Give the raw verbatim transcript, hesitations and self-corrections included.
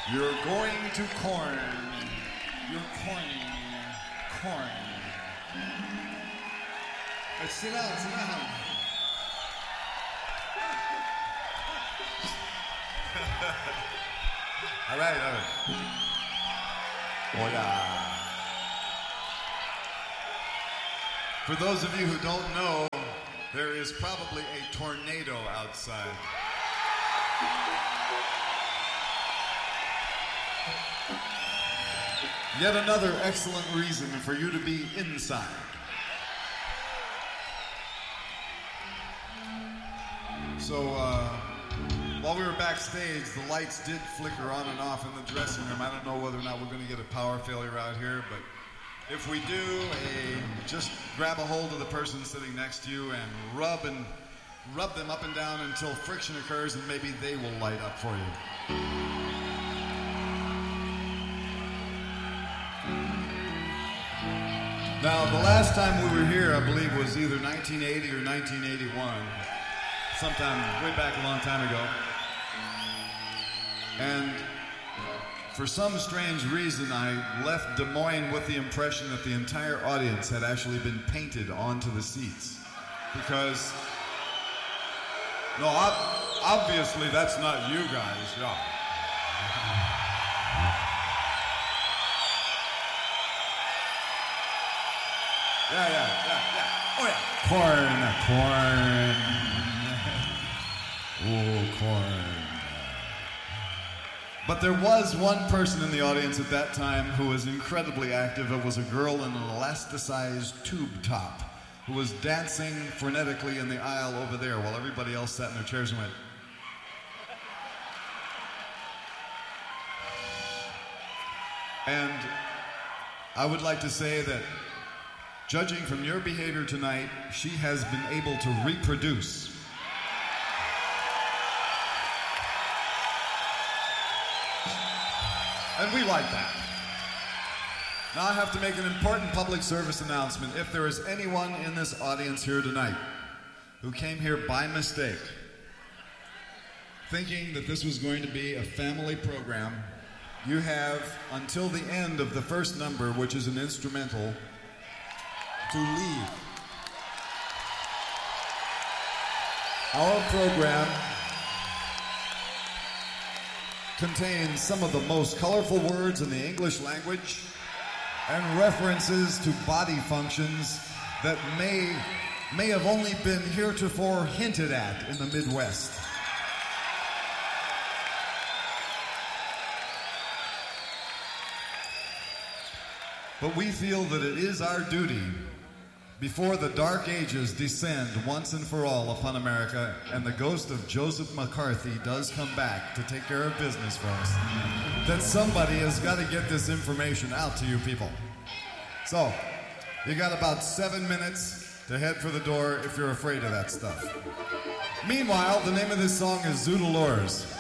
You're going to corn. You're corning. Corn. Hey, sit down, sit down. All right, all right. Hola. For those of you who don't know, there is probably a tornado outside. Yet another excellent reason for you to be inside. So, uh, while we were backstage, the lights did flicker on and off in the dressing room. I don't know whether or not we're going to get a power failure out here, but if we do, a, just grab a hold of the person sitting next to you and rub and rub them up and down until friction occurs, and maybe they will light up for you. Now, the last time we were here, I believe, was either nineteen eighty or nineteen eighty-one. Sometime way back a long time ago. And for some strange reason, I left Des Moines with the impression that the entire audience had actually been painted onto the seats. Because, no, ob- obviously that's not you guys, yeah. Yeah, yeah, yeah, yeah. Oh, yeah. Corn, corn. Oh, corn. But there was one person in the audience at that time who was incredibly active. It was a girl in an elasticized tube top who was dancing frenetically in the aisle over there while everybody else sat in their chairs and went. And I would like to say that, judging from your behavior tonight, she has been able to reproduce. And we like that. Now I have to make an important public service announcement. If there is anyone in this audience here tonight who came here by mistake, thinking that this was going to be a family program, you have until the end of the first number, which is an instrumental, to leave. Our program contains some of the most colorful words in the English language and references to body functions that may, may have only been heretofore hinted at in the Midwest. But we feel that it is our duty, before the dark ages descend once and for all upon America and the ghost of Joseph McCarthy does come back to take care of business for us, that somebody has got to get this information out to you people. So, you got about seven minutes to head for the door if you're afraid of that stuff. Meanwhile, the name of this song is Zoodalores.